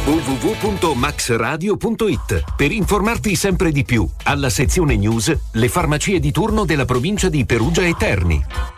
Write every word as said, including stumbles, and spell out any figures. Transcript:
w w w punto max radio punto it per informarti sempre di più. Alla sezione news, le farmacie di turno della provincia di Perugia e Terni.